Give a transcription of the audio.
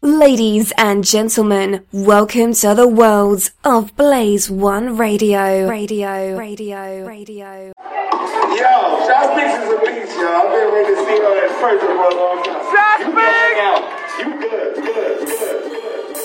Ladies and gentlemen, welcome to the world of Blaze One Radio. Yo, Shot Speaks is a beast, y'all. I've been ready to see her in person for a long time. Shot Speaks! You good.